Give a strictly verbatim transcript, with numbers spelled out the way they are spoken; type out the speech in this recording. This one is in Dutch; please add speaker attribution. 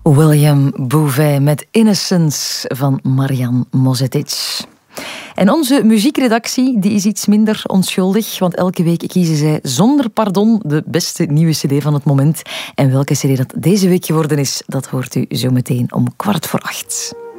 Speaker 1: William Bouvet met Innocence van Marian Mozetic. En onze muziekredactie die is iets minder onschuldig, want elke week kiezen zij zonder pardon de beste nieuwe cd van het moment. En welke cd dat deze week geworden is, dat hoort u zo meteen om kwart voor acht.